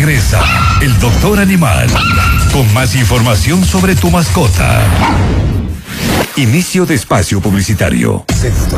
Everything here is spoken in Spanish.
regresa el Doctor Animal con más información sobre tu mascota. Inicio de espacio publicitario.